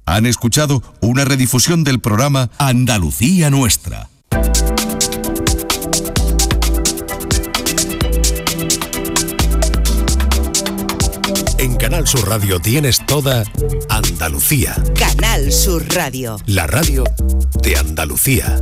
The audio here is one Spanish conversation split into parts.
Han escuchado una redifusión del programa Andalucía Nuestra. En Canal Sur Radio tienes toda Andalucía. Canal Sur Radio. La radio de Andalucía.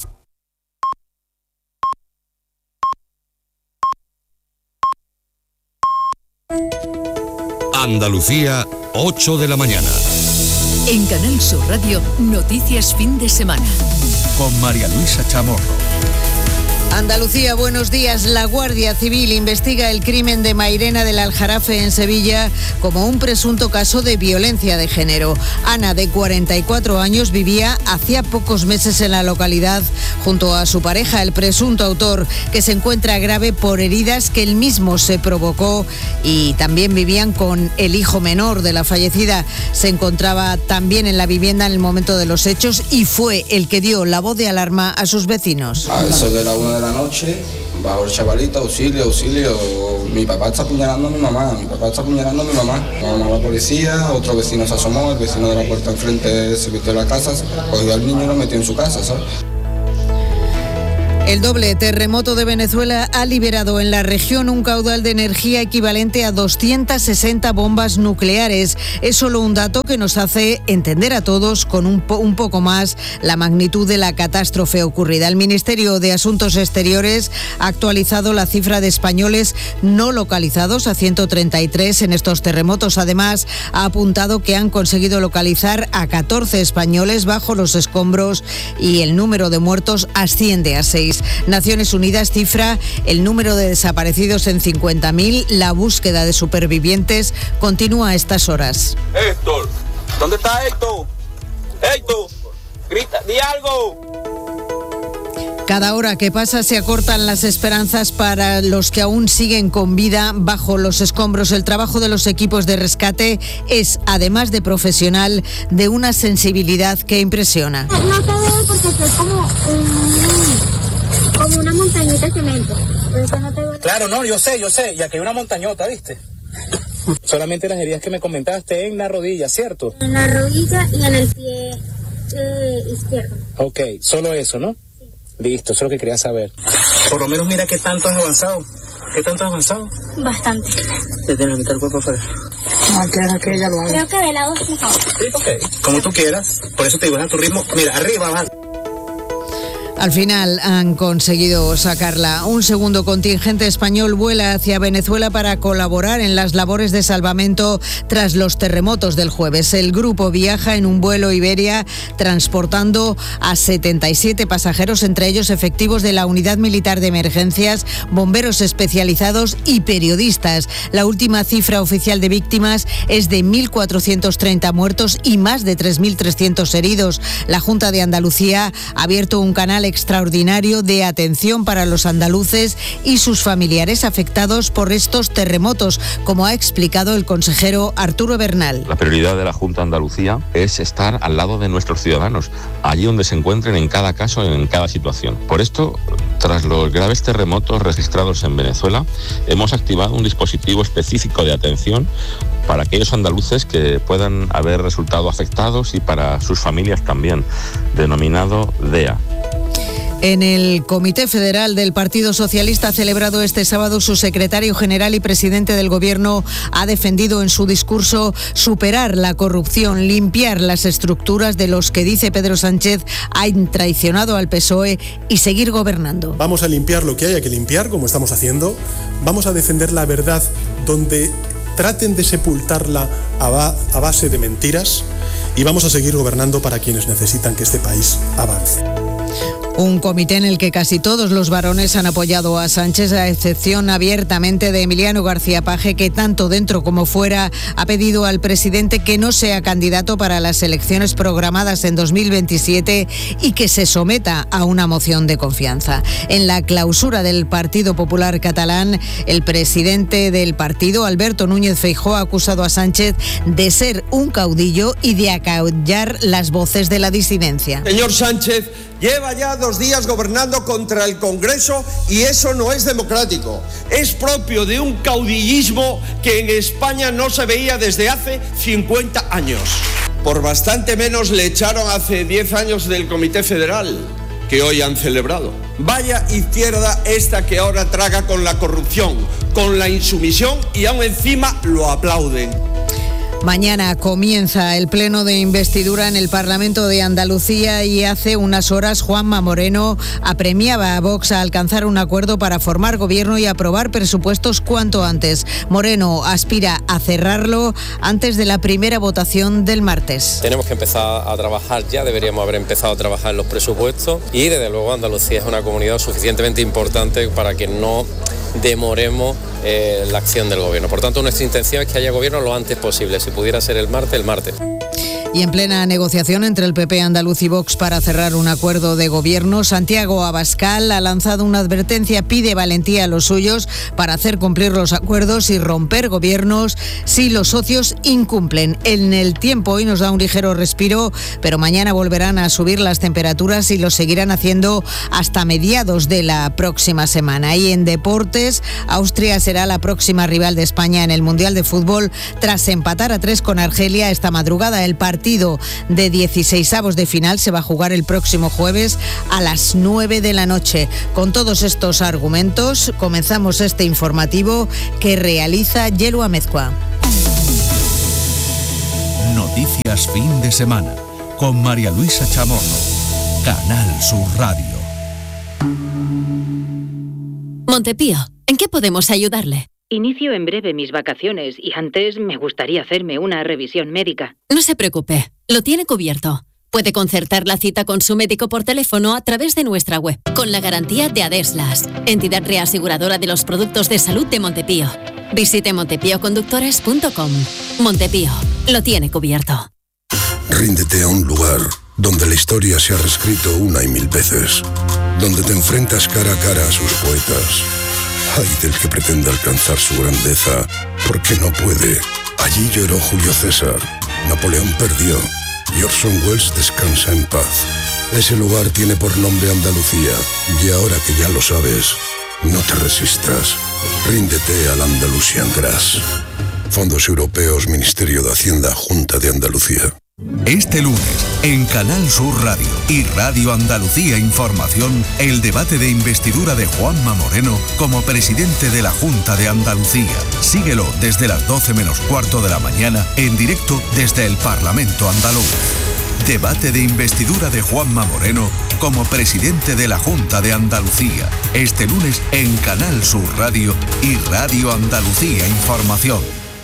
Andalucía, 8 de la mañana. En Canal Sur Radio, noticias fin de semana. Con María Luisa Chamorro. Andalucía, buenos días. La Guardia Civil investiga el crimen de Mairena del Aljarafe en Sevilla como un presunto caso de violencia de género. Ana, de 44 años, vivía hacía pocos meses en la localidad junto a su pareja, el presunto autor, que se encuentra grave por heridas que él mismo se provocó, y también vivían con el hijo menor de la fallecida. Se encontraba también en la vivienda en el momento de los hechos y fue el que dio la voz de alarma a sus vecinos. A eso de la 1 de la noche, bajo el chavalito, auxilio, mi papá está apuñalando a mi mamá, llamó a la policía, otro vecino se asomó, el vecino de la puerta enfrente se metió en la casa, cogió al niño y lo metió en su casa, ¿sabes? El doble terremoto de Venezuela ha liberado en la región un caudal de energía equivalente a 260 bombas nucleares. Es solo un dato que nos hace entender a todos con un poco más la magnitud de la catástrofe ocurrida. El Ministerio de Asuntos Exteriores ha actualizado la cifra de españoles no localizados a 133 en estos terremotos. Además, ha apuntado que han conseguido localizar a 14 españoles bajo los escombros y el número de muertos asciende a 6. Naciones Unidas cifra el número de desaparecidos en 50.000. La búsqueda de supervivientes continúa a estas horas. Héctor, ¿dónde está Héctor? Héctor, grita, di algo. Cada hora que pasa se acortan las esperanzas para los que aún siguen con vida bajo los escombros. El trabajo de los equipos de rescate es, además de profesional, de una sensibilidad que impresiona. No te veo porque es como una montañita de cemento. Claro, no, yo sé, y aquí hay una montañota, ¿viste? Solamente las heridas que me comentaste en la rodilla, ¿cierto? En la rodilla y en el pie izquierdo. Ok, solo eso, ¿no? Sí. Listo, eso es lo que quería saber. Por lo menos mira qué tanto has avanzado. ¿Qué tanto has avanzado? Bastante. Desde la mitad del cuerpo afuera. Que ya lo hago. Creo que de lado sí. Sí, ok. Como tú quieras. Por eso te digo, a tu ritmo. Mira, arriba, abajo. Al final han conseguido sacarla. Un segundo contingente español vuela hacia Venezuela para colaborar en las labores de salvamento tras los terremotos del jueves. El grupo viaja en un vuelo Iberia transportando a 77 pasajeros, entre ellos efectivos de la Unidad Militar de Emergencias, bomberos especializados y periodistas. La última cifra oficial de víctimas es de 1.430 muertos y más de 3.300 heridos. La Junta de Andalucía ha abierto un canal extraordinario de atención para los andaluces y sus familiares afectados por estos terremotos, como ha explicado el consejero Arturo Bernal. La prioridad de la Junta de Andalucía es estar al lado de nuestros ciudadanos, allí donde se encuentren en cada caso, en cada situación. Por esto, tras los graves terremotos registrados en Venezuela, hemos activado un dispositivo específico de atención para aquellos andaluces que puedan haber resultado afectados y para sus familias también, denominado DEA. En el Comité Federal del Partido Socialista celebrado este sábado, su secretario general y presidente del Gobierno ha defendido en su discurso superar la corrupción, limpiar las estructuras de los que, dice Pedro Sánchez, han traicionado al PSOE y seguir gobernando. Vamos a limpiar lo que haya que limpiar, como estamos haciendo. Vamos a defender la verdad donde traten de sepultarla a base de mentiras, y vamos a seguir gobernando para quienes necesitan que este país avance. Un comité en el que casi todos los varones han apoyado a Sánchez, a excepción abiertamente de Emiliano García Paje, que tanto dentro como fuera ha pedido al presidente que no sea candidato para las elecciones programadas en 2027 y que se someta a una moción de confianza. En la clausura del Partido Popular Catalán, el presidente del partido, Alberto Núñez Feijóo, ha acusado a Sánchez de ser un caudillo y de acallar las voces de la disidencia. Señor Sánchez, lleva ya 2 días gobernando contra el Congreso y eso no es democrático. Es propio de un caudillismo que en España no se veía desde hace 50 años. Por bastante menos le echaron hace 10 años del Comité Federal, que hoy han celebrado. Vaya izquierda esta que ahora traga con la corrupción, con la insumisión y aún encima lo aplauden. Mañana comienza el pleno de investidura en el Parlamento de Andalucía y hace unas horas Juanma Moreno apremiaba a Vox a alcanzar un acuerdo para formar gobierno y aprobar presupuestos cuanto antes. Moreno aspira a cerrarlo antes de la primera votación del martes. Tenemos que empezar a trabajar ya, deberíamos haber empezado a trabajar en los presupuestos y desde luego Andalucía es una comunidad suficientemente importante para que no demoremos la acción del gobierno. Por tanto, nuestra intención es que haya gobierno lo antes posible. Si pudiera ser el martes, el martes. Y en plena negociación entre el PP andaluz y Vox para cerrar un acuerdo de gobierno, Santiago Abascal ha lanzado una advertencia, pide valentía a los suyos para hacer cumplir los acuerdos y romper gobiernos si los socios incumplen. En el tiempo hoy nos da un ligero respiro, pero mañana volverán a subir las temperaturas y lo seguirán haciendo hasta mediados de la próxima semana. Y en deportes, Austria será la próxima rival de España en el Mundial de Fútbol tras empatar a 3 con Argelia esta madrugada. El partido de 16avos de final se va a jugar el próximo jueves a las 9 de la noche. Con todos estos argumentos comenzamos este informativo que realiza Yelu Amezcua. Noticias fin de semana con María Luisa Chamorro, Canal Sur Radio. Montepío, ¿en qué podemos ayudarle? Inicio en breve mis vacaciones y antes me gustaría hacerme una revisión médica. No se preocupe, lo tiene cubierto. Puede concertar la cita con su médico por teléfono a través de nuestra web, con la garantía de Adeslas, entidad reaseguradora de los productos de salud de Montepío. Visite montepíoconductores.com. Montepío, lo tiene cubierto. Ríndete a un lugar donde la historia se ha reescrito una y mil veces, donde te enfrentas cara a cara a sus poetas. Ay del que pretenda alcanzar su grandeza, porque no puede. Allí lloró Julio César, Napoleón perdió y Orson Welles descansa en paz. Ese lugar tiene por nombre Andalucía, y ahora que ya lo sabes, no te resistas. Ríndete al Andalusian Grass. Fondos Europeos, Ministerio de Hacienda, Junta de Andalucía. Este lunes, en Canal Sur Radio y Radio Andalucía Información, el debate de investidura de Juanma Moreno como presidente de la Junta de Andalucía. Síguelo desde las 12 menos cuarto de la mañana, en directo desde el Parlamento andaluz. Debate de investidura de Juanma Moreno como presidente de la Junta de Andalucía. Este lunes en Canal Sur Radio y Radio Andalucía Información.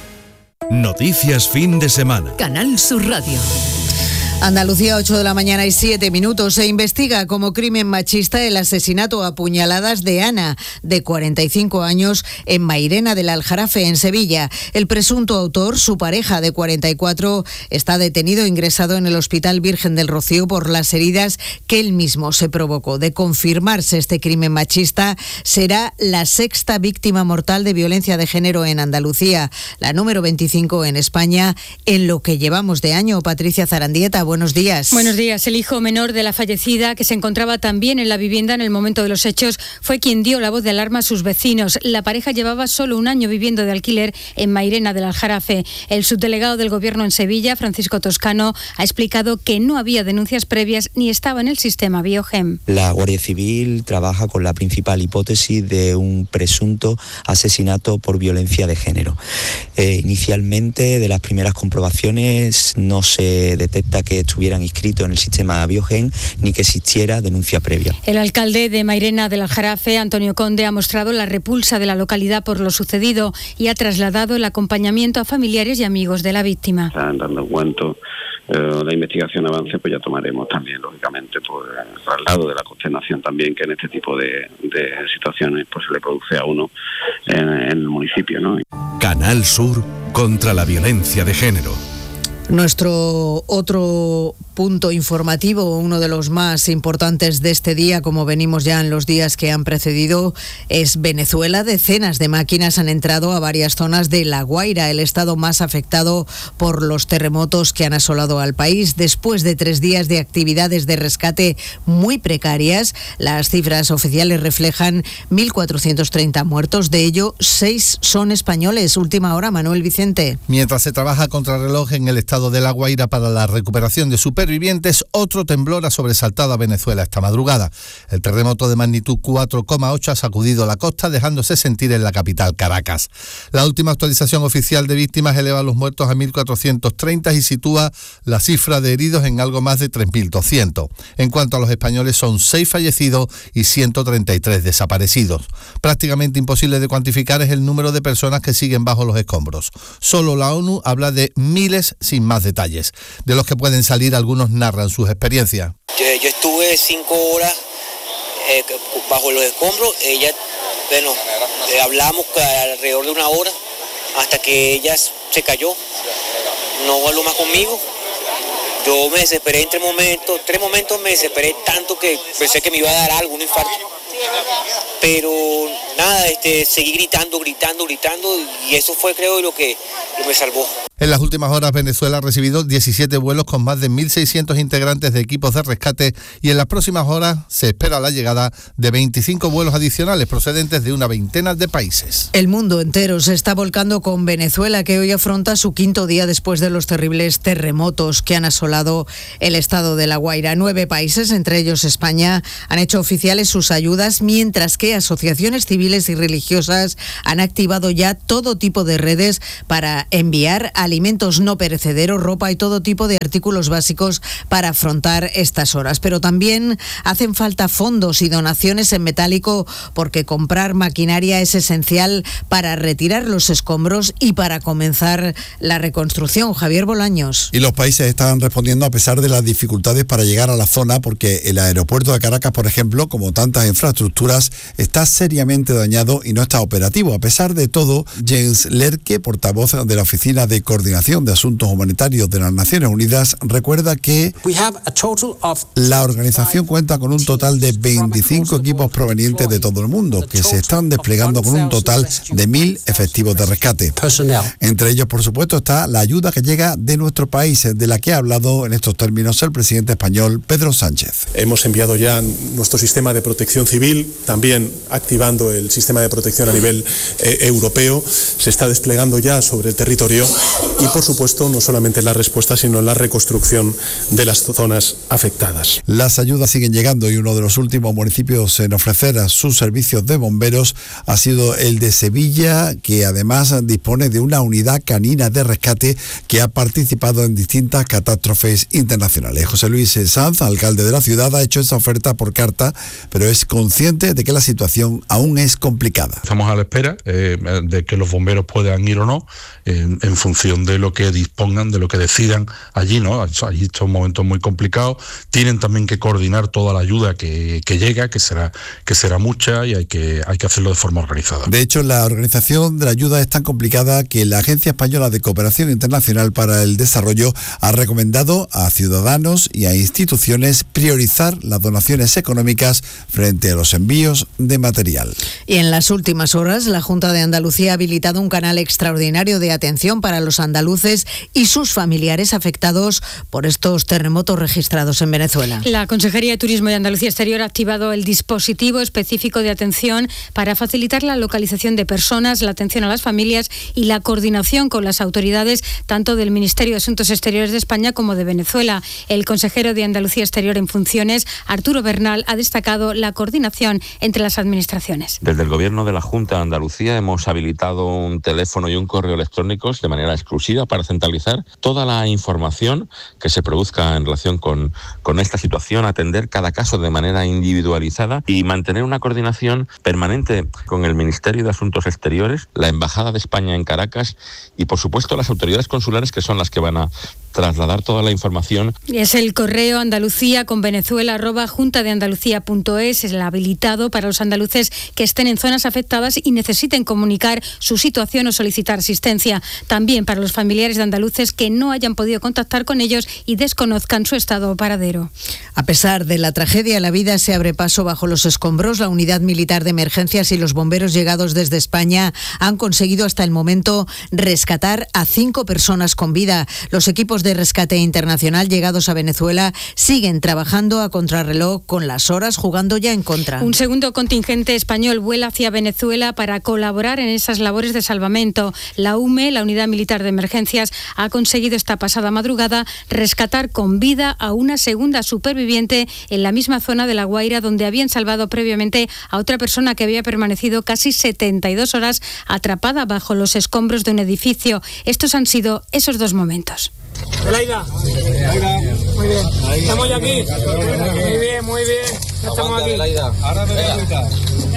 Noticias fin de semana. Canal Sur Radio. Andalucía, 8 de la mañana y 7 minutos. Se investiga como crimen machista el asesinato a puñaladas de Ana, de 45 años, en Mairena del Aljarafe, en Sevilla. El presunto autor, su pareja de 44, está detenido e ingresado en el Hospital Virgen del Rocío por las heridas que él mismo se provocó. De confirmarse este crimen machista, será la sexta víctima mortal de violencia de género en Andalucía, la número 25 en España, en lo que llevamos de año. Patricia Zarandieta, buenos días. Buenos días. El hijo menor de la fallecida, que se encontraba también en la vivienda en el momento de los hechos, fue quien dio la voz de alarma a sus vecinos. La pareja llevaba solo un año viviendo de alquiler en Mairena del Aljarafe. El subdelegado del Gobierno en Sevilla, Francisco Toscano, ha explicado que no había denuncias previas ni estaba en el sistema Biogem. La Guardia Civil trabaja con la principal hipótesis de un presunto asesinato por violencia de género. Inicialmente, de las primeras comprobaciones, no se detecta que estuvieran inscritos en el sistema Biogen ni que existiera denuncia previa. El alcalde de Mairena del Aljarafe, Antonio Conde, ha mostrado la repulsa de la localidad por lo sucedido y ha trasladado el acompañamiento a familiares y amigos de la víctima. Están dando cuento, la investigación avance, pues ya tomaremos también, lógicamente, pues el traslado de la consternación también que en este tipo de situaciones pues se le produce a uno en el municipio, ¿no? Canal Sur contra la violencia de género. Nuestro otro punto informativo, uno de los más importantes de este día, como venimos ya en los días que han precedido, es Venezuela. Decenas de máquinas han entrado a varias zonas de La Guaira, el estado más afectado por los terremotos que han asolado al país. Después de 3 días de actividades de rescate muy precarias, las cifras oficiales reflejan 1.430 muertos, de ello 6 son españoles. Última hora, Manuel Vicente. Mientras se trabaja contra reloj en el estado estado de La Guaira para la recuperación de supervivientes. Otro temblor ha sobresaltado a Venezuela esta madrugada. El terremoto de magnitud 4,8 ha sacudido la costa, dejándose sentir en la capital, Caracas. La última actualización oficial de víctimas eleva los muertos a 1.430 y sitúa la cifra de heridos en algo más de 3.200. En cuanto a los españoles, son 6 fallecidos y 133 desaparecidos. Prácticamente imposible de cuantificar es el número de personas que siguen bajo los escombros. Solo la ONU habla de miles sin más detalles. De los que pueden salir, algunos narran sus experiencias. Yo estuve 5 horas bajo los escombros. Hablamos alrededor de 1 hora hasta que ella se cayó. No habló más conmigo. Yo me desesperé en 3 momentos me desesperé tanto que pensé que me iba a dar algo, un infarto. Pero nada, seguí gritando y eso fue, creo, lo que me salvó. En las últimas horas, Venezuela ha recibido 17 vuelos con más de 1.600 integrantes de equipos de rescate y en las próximas horas se espera la llegada de 25 vuelos adicionales procedentes de una veintena de países. El mundo entero se está volcando con Venezuela, que hoy afronta su 5º día después de los terribles terremotos que han asolado el estado de La Guaira. 9 países, entre ellos España, han hecho oficiales sus ayudas, mientras que asociaciones civiles y religiosas han activado ya todo tipo de redes para enviar alimentos no perecederos, ropa y todo tipo de artículos básicos para afrontar estas horas. Pero también hacen falta fondos y donaciones en metálico, porque comprar maquinaria es esencial para retirar los escombros y para comenzar la reconstrucción. Javier Bolaños. Y los países están respondiendo a pesar de las dificultades para llegar a la zona, porque el aeropuerto de Caracas, por ejemplo, como tantas infraestructuras, está seriamente dañado y no está operativo. A pesar de todo, Jens Lerke, portavoz de la Oficina de Coordinación de Asuntos Humanitarios de las Naciones Unidas, recuerda que la organización cuenta con un total de 25 equipos provenientes de todo el mundo, que se están desplegando con un total de 1.000 efectivos de rescate. Entre ellos, por supuesto, está la ayuda que llega de nuestro país, de la que ha hablado en estos términos el presidente español, Pedro Sánchez. Hemos enviado ya nuestro sistema de protección civil, también activando el sistema de protección a nivel europeo. Se está desplegando ya sobre el territorio y, por supuesto, no solamente la respuesta, sino la reconstrucción de las zonas afectadas. Las ayudas siguen llegando y uno de los últimos municipios en ofrecer a sus servicios de bomberos ha sido el de Sevilla, que además dispone de una unidad canina de rescate que ha participado en distintas catástrofes internacionales. José Luis Sanz, alcalde de la ciudad, ha hecho esa oferta por carta, pero es consciente de que la situación aún es complicada. Estamos a la espera de que los bomberos puedan ir o no, en función de lo que dispongan, de lo que decidan allí, ¿no? Allí estos momentos muy complicados. Tienen también que coordinar toda la ayuda que llega, que será mucha, y hay que hacerlo de forma organizada. De hecho, la organización de la ayuda es tan complicada que la Agencia Española de Cooperación Internacional para el Desarrollo ha recomendado a ciudadanos y a instituciones priorizar las donaciones económicas frente a los envíos de material. Y en las últimas horas, la Junta de Andalucía ha habilitado un canal extraordinario de atención para los andaluces y sus familiares afectados por estos terremotos registrados en Venezuela. La Consejería de Turismo de Andalucía Exterior ha activado el dispositivo específico de atención para facilitar la localización de personas, la atención a las familias y la coordinación con las autoridades tanto del Ministerio de Asuntos Exteriores de España como de Venezuela. El consejero de Andalucía Exterior en funciones, Arturo Bernal, ha destacado la coordinación entre las administraciones. Desde el Gobierno de la Junta de Andalucía hemos habilitado un teléfono y un correo electrónicos de manera exclusiva para centralizar toda la información que se produzca en relación con esta situación, atender cada caso de manera individualizada y mantener una coordinación permanente con el Ministerio de Asuntos Exteriores, la Embajada de España en Caracas y, por supuesto, las autoridades consulares, que son las que van a trasladar toda la información. Es el correo andalucía@juntadeandalucía.es, es el habilitado para los andaluces que estén en zonas afectadas y necesiten comunicar su situación o solicitar asistencia. También para los familiares de andaluces que no hayan podido contactar con ellos y desconozcan su estado o paradero. A pesar de la tragedia, la vida se abre paso bajo los escombros. La Unidad Militar de Emergencias y los bomberos llegados desde España han conseguido hasta el momento rescatar a 5 personas con vida. Los equipos de rescate internacional llegados a Venezuela siguen trabajando a contrarreloj con las horas, jugando ya en contra. Un segundo contingente español vuela hacia Venezuela para colaborar en esas labores de salvamento. La UME, la Unidad Militar de Emergencias, ha conseguido esta pasada madrugada rescatar con vida a una segunda superviviente en la misma zona de La Guaira, donde habían salvado previamente a otra persona que había permanecido casi 72 horas atrapada bajo los escombros de un edificio. Estos han sido esos dos momentos. Laida, muy bien. Estamos ya aquí. Muy bien. Estamos aquí. Ahora me voy a gritar.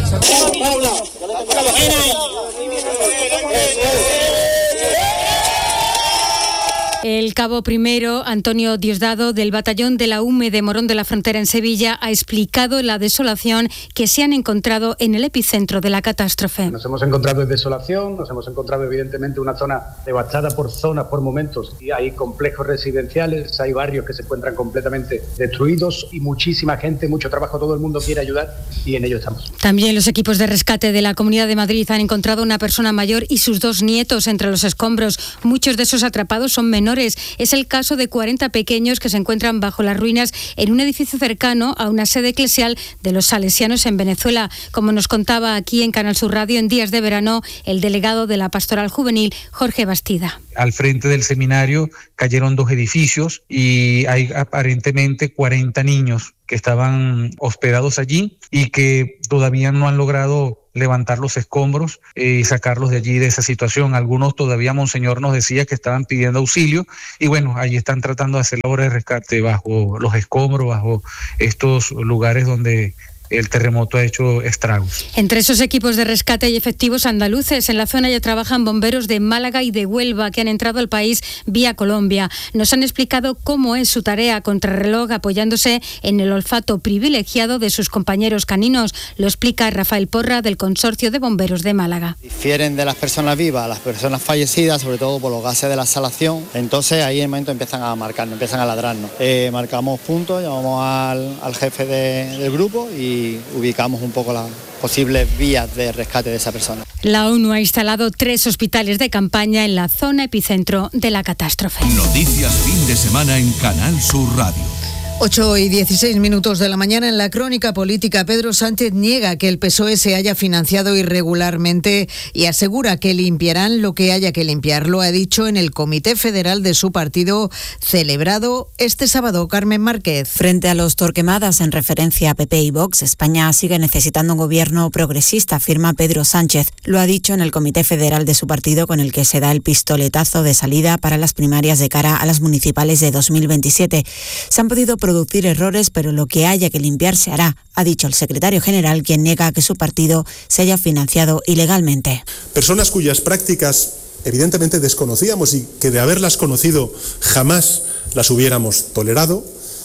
El cabo primero, Antonio Diosdado, del batallón de la UME de Morón de la Frontera en Sevilla, ha explicado la desolación que se han encontrado en el epicentro de la catástrofe. Nos hemos encontrado en desolación, nos hemos encontrado evidentemente una zona devastada por zonas, por momentos, y hay complejos residenciales, hay barrios que se encuentran completamente destruidos y muchísima gente, mucho trabajo, todo el mundo quiere ayudar y en ello estamos. También los equipos de rescate de la Comunidad de Madrid han encontrado una persona mayor y sus dos nietos entre los escombros. Muchos de esos atrapados son menores. Es el caso de 40 pequeños que se encuentran bajo las ruinas en un edificio cercano a una sede eclesial de los salesianos en Venezuela. Como nos contaba aquí en Canal Sur Radio en días de verano el delegado de la Pastoral Juvenil, Jorge Bastida. Al frente del seminario cayeron 2 edificios y hay aparentemente 40 niños que estaban hospedados allí y que todavía no han logrado levantar los escombros y sacarlos de allí, de esa situación. Algunos todavía, Monseñor nos decía que estaban pidiendo auxilio y bueno, allí están tratando de hacer la obra de rescate bajo los escombros, bajo estos lugares donde el terremoto ha hecho estragos. Entre esos equipos de rescate y efectivos andaluces, en la zona ya trabajan bomberos de Málaga y de Huelva que han entrado al país vía Colombia. Nos han explicado cómo es su tarea a contrarreloj apoyándose en el olfato privilegiado de sus compañeros caninos. Lo explica Rafael Porra del Consorcio de Bomberos de Málaga. Difieren de las personas vivas a las personas fallecidas, sobre todo por los gases de la exhalación. Entonces ahí en el momento empiezan a marcarnos, empiezan a ladrarnos. Marcamos puntos, llamamos al jefe del grupo y ubicamos un poco las posibles vías de rescate de esa persona. La ONU ha instalado 3 hospitales de campaña en la zona epicentro de la catástrofe. Noticias fin de semana en Canal Sur Radio. 8:16 de la mañana. En la crónica política, Pedro Sánchez niega que el PSOE se haya financiado irregularmente y asegura que limpiarán lo que haya que limpiar. Lo ha dicho en el Comité Federal de su partido, celebrado este sábado. Carmen Márquez. Frente a los Torquemadas, en referencia a PP y Vox, España sigue necesitando un gobierno progresista, afirma Pedro Sánchez. Lo ha dicho en el Comité Federal de su partido, con el que se da el pistoletazo de salida para las primarias de cara a las municipales de 2027. Se han podido producir errores, pero lo que haya que limpiar se hará, ha dicho el secretario general, quien niega que su partido se haya financiado ilegalmente. Personas cuyas prácticas evidentemente desconocíamos y que de haberlas conocido jamás las hubiéramos tolerado.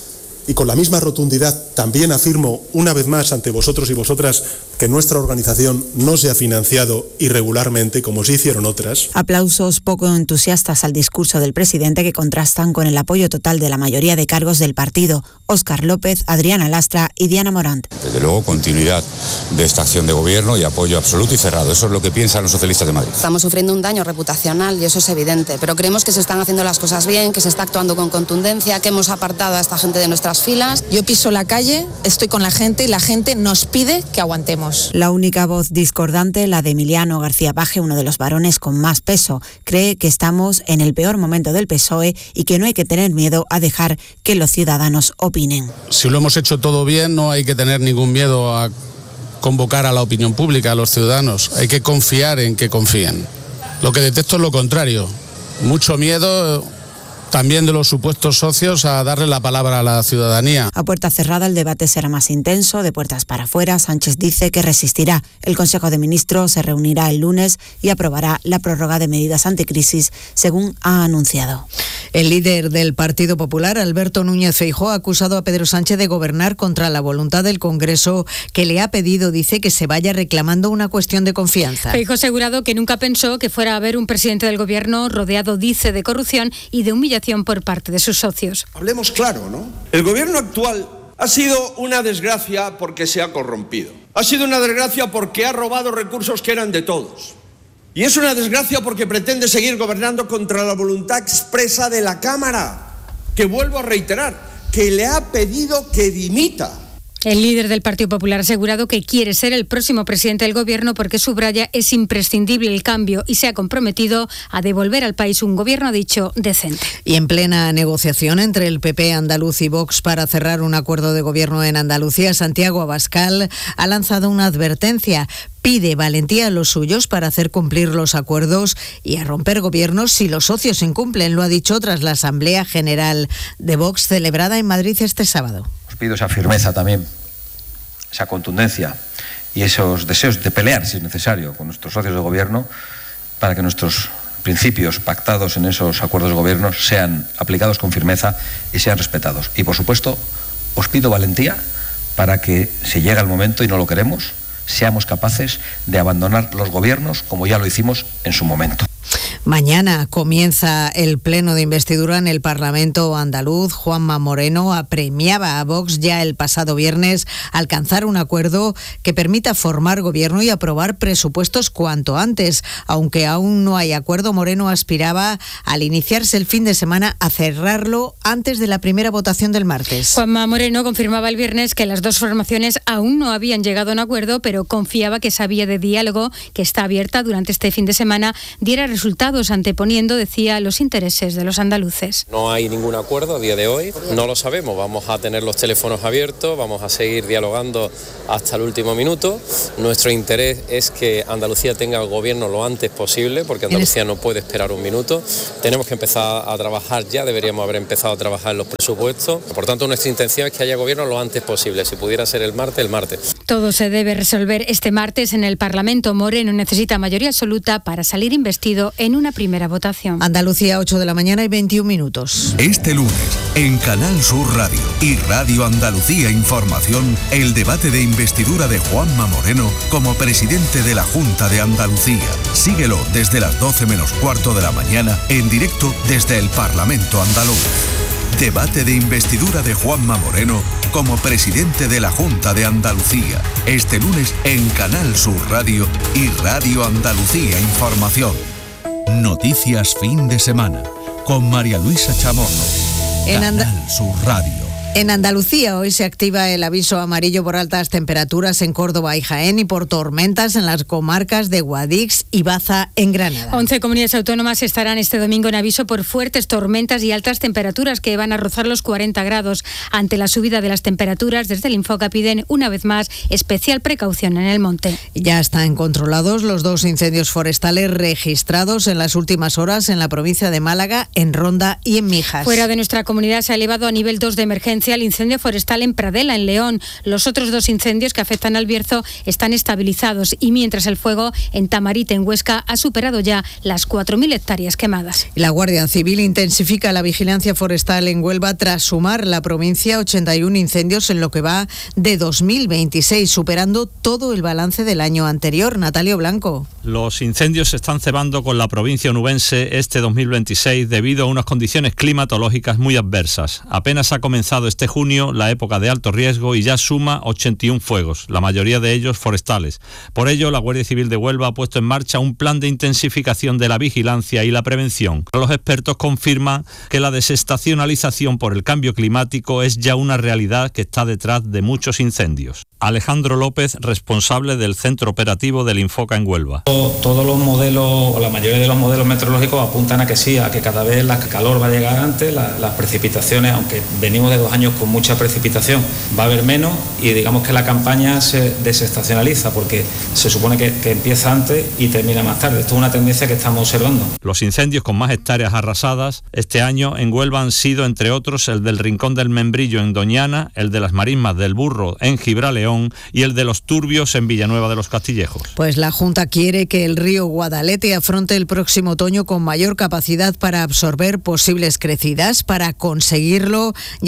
Y con la misma rotundidad también afirmo una vez más ante vosotros y vosotras que nuestra organización no se ha financiado irregularmente como sí hicieron otras. Aplausos poco entusiastas al discurso del presidente que contrastan con el apoyo total de la mayoría de cargos del partido: Óscar López, Adriana Lastra y Diana Morant. Desde luego, continuidad de esta acción de gobierno y apoyo absoluto y cerrado. Eso es lo que piensan los socialistas de Madrid. Estamos sufriendo un daño reputacional y eso es evidente, pero creemos que se están haciendo las cosas bien, que se está actuando con contundencia, que hemos apartado a esta gente de nuestras filas. Yo piso la calle, estoy con la gente y la gente nos pide que aguantemos. La única voz discordante, la de Emiliano García Paje, uno de los varones con más peso, cree que estamos en el peor momento del PSOE y que no hay que tener miedo a dejar que los ciudadanos opinen. Si lo hemos hecho todo bien, no hay que tener ningún miedo a convocar a la opinión pública, a los ciudadanos. Hay que confiar en que confíen. Lo que detecto es lo contrario. Mucho miedo también de los supuestos socios a darle la palabra a la ciudadanía. A puerta cerrada el debate será más intenso, de puertas para afuera. Sánchez dice que resistirá. El Consejo de Ministros se reunirá el lunes y aprobará la prórroga de medidas anticrisis, según ha anunciado. El líder del Partido Popular, Alberto Núñez Feijóo, ha acusado a Pedro Sánchez de gobernar contra la voluntad del Congreso, que le ha pedido, dice, que se vaya reclamando una cuestión de confianza. Feijóo ha asegurado que nunca pensó que fuera a haber un presidente del gobierno rodeado, dice, de corrupción y de humillación por parte de sus socios. Hablemos claro, ¿no? El gobierno actual ha sido una desgracia porque se ha corrompido. Ha sido una desgracia porque ha robado recursos que eran de todos. Y es una desgracia porque pretende seguir gobernando contra la voluntad expresa de la Cámara, que vuelvo a reiterar, que le ha pedido que dimita. El líder del Partido Popular ha asegurado que quiere ser el próximo presidente del Gobierno porque, subraya, es imprescindible el cambio y se ha comprometido a devolver al país un gobierno, ha dicho, decente. Y en plena negociación entre el PP andaluz y Vox para cerrar un acuerdo de gobierno en Andalucía, Santiago Abascal ha lanzado una advertencia. Pide valentía a los suyos para hacer cumplir los acuerdos y a romper gobiernos si los socios incumplen, lo ha dicho tras la Asamblea General de Vox celebrada en Madrid este sábado. Os pido esa firmeza también, esa contundencia y esos deseos de pelear, si es necesario, con nuestros socios de gobierno para que nuestros principios pactados en esos acuerdos de gobierno sean aplicados con firmeza y sean respetados. Y, por supuesto, os pido valentía para que, si llega el momento y no lo queremos, seamos capaces de abandonar los gobiernos como ya lo hicimos en su momento. Mañana comienza el pleno de investidura en el Parlamento andaluz. Juanma Moreno apremiaba a Vox ya el pasado viernes a alcanzar un acuerdo que permita formar gobierno y aprobar presupuestos cuanto antes. Aunque aún no hay acuerdo, Moreno aspiraba al iniciarse el fin de semana a cerrarlo antes de la primera votación del martes. Juanma Moreno confirmaba el viernes que las dos formaciones aún no habían llegado a un acuerdo, pero confiaba que esa vía de diálogo, que está abierta durante este fin de semana, diera resultados, anteponiendo, decía, los intereses de los andaluces. No hay ningún acuerdo a día de hoy, no lo sabemos, vamos a tener los teléfonos abiertos, vamos a seguir dialogando hasta el último minuto. Nuestro interés es que Andalucía tenga el gobierno lo antes posible, porque Andalucía no puede esperar un minuto. Tenemos que empezar a trabajar ya, deberíamos haber empezado a trabajar en los presupuestos. Por tanto, nuestra intención es que haya gobierno lo antes posible, si pudiera ser el martes, el martes. Todo se debe resolver este martes en el Parlamento. Moreno necesita mayoría absoluta para salir investido en una primera votación. Andalucía, 8 de la mañana y 21 minutos. Este lunes, en Canal Sur Radio y Radio Andalucía Información, el debate de investidura de Juanma Moreno como presidente de la Junta de Andalucía. Síguelo desde las 12 menos cuarto de la mañana, en directo desde el Parlamento andaluz. Debate de investidura de Juanma Moreno como presidente de la Junta de Andalucía. Este lunes en Canal Sur Radio y Radio Andalucía Información. Noticias fin de semana con María Luisa Chamorro. Canal Sur Radio. En Andalucía hoy se activa el aviso amarillo por altas temperaturas en Córdoba y Jaén y por tormentas en las comarcas de Guadix y Baza en Granada. 11 comunidades autónomas estarán este domingo en aviso por fuertes tormentas y altas temperaturas que van a rozar los 40 grados. Ante la subida de las temperaturas, desde el Infoca piden una vez más especial precaución en el monte. Ya están controlados los 2 incendios forestales registrados en las últimas horas en la provincia de Málaga, en Ronda y en Mijas. Fuera de nuestra comunidad se ha elevado a nivel 2 de emergencia el incendio forestal en Pradela, en León. Los otros 2 incendios que afectan al Bierzo están estabilizados y mientras el fuego en Tamarite, en Huesca, ha superado ya las 4.000 hectáreas quemadas. La Guardia Civil intensifica la vigilancia forestal en Huelva tras sumar la provincia 81 incendios en lo que va de 2026, superando todo el balance del año anterior. Natalio Blanco. Los incendios se están cebando con la provincia onubense este 2026 debido a unas condiciones climatológicas muy adversas. Apenas ha comenzado este junio la época de alto riesgo y ya suma 81 fuegos, la mayoría de ellos forestales. Por ello, la Guardia Civil de Huelva ha puesto en marcha un plan de intensificación de la vigilancia y la prevención. Los expertos confirman que la desestacionalización por el cambio climático es ya una realidad que está detrás de muchos incendios. Alejandro López, responsable del Centro Operativo del Infoca en Huelva. Todos los modelos, o la mayoría de los modelos meteorológicos apuntan a que sí, a que cada vez el calor va a llegar antes, las precipitaciones, aunque venimos de 2 años con mucha precipitación, va a haber menos y digamos que la campaña se desestacionaliza porque se supone que empieza antes y termina más tarde. Esto es una tendencia que estamos observando. Los incendios con más hectáreas arrasadas este año en Huelva han sido, entre otros, el del Rincón del Membrillo en Doñana, el de las Marismas del Burro en Gibraleón y el de los Turbios en Villanueva de los Castillejos. Pues la Junta quiere que el río Guadalete afronte el próximo otoño con mayor capacidad para absorber posibles crecidas. Para conseguirlo, ya están en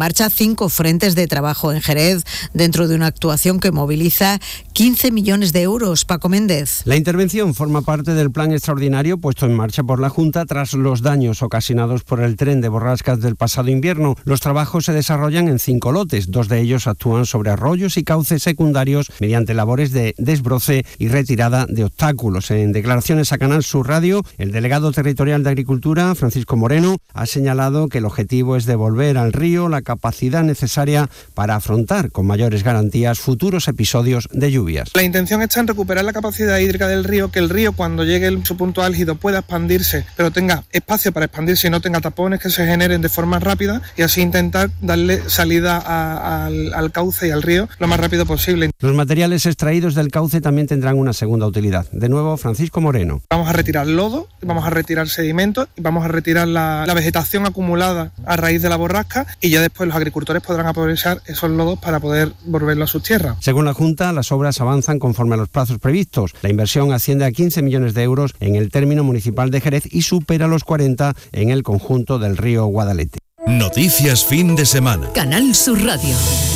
marcha 5 frentes de trabajo en Jerez dentro de una actuación que moviliza 15 millones de euros. Paco Méndez. La intervención forma parte del plan extraordinario puesto en marcha por la Junta tras los daños ocasionados por el tren de borrascas del pasado invierno. Los trabajos se desarrollan en 5 lotes. 2 de ellos actúan sobre arroyos y cauces secundarios mediante labores de desbroce y retirada de obstáculos. En declaraciones a Canal Sur Radio, el delegado territorial de Agricultura, Francisco Moreno, ha señalado que el objetivo es devolver al río la capacidad necesaria para afrontar con mayores garantías futuros episodios de lluvias. La intención está en recuperar la capacidad hídrica del río, que el río cuando llegue a su punto álgido pueda expandirse, pero tenga espacio para expandirse y no tenga tapones que se generen de forma rápida, y así intentar darle salida al cauce y al río lo más rápido posible. Los materiales extraídos del cauce también tendrán una segunda utilidad. De nuevo, Francisco Moreno. Vamos a retirar lodo, vamos a retirar sedimentos y vamos a retirar la vegetación acumulada a raíz de la borrasca, y ya después los agricultores podrán aprovechar esos lodos para poder volverlo a sus tierras. Según la Junta, las obras avanzan conforme a los plazos previstos. La inversión asciende a 15 millones de euros en el término municipal de Jerez y supera los 40 en el conjunto del río Guadalete. Noticias fin de semana. Canal Sur Radio.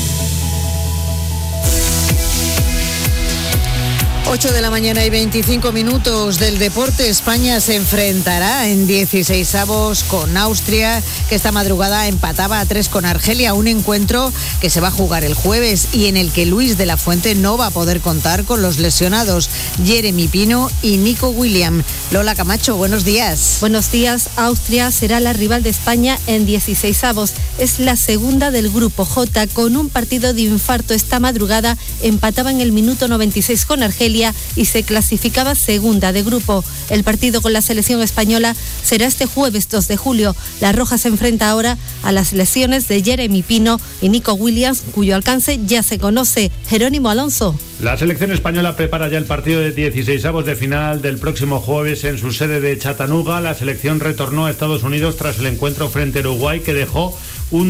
8 de la mañana y 25 minutos del deporte. España se enfrentará en 16avos con Austria, que esta madrugada empataba a 3 con Argelia, un encuentro que se va a jugar el jueves y en el que Luis de la Fuente no va a poder contar con los lesionados Jeremy Pino y Nico Williams. Lola Camacho, buenos días. Buenos días. Austria será la rival de España en 16avos. Es la segunda del grupo J, con un partido de infarto esta madrugada. Empataba en el minuto 96 con Argelia y se clasificaba segunda de grupo. El partido con la selección española será este jueves 2 de julio. La Roja se enfrenta ahora a las lesiones de Jeremy Pino y Nico Williams, cuyo alcance ya se conoce. Jerónimo Alonso. La selección española prepara ya el partido de 16avos de final del próximo jueves en su sede de Chattanooga. La selección retornó a Estados Unidos tras el encuentro frente a Uruguay, que dejó un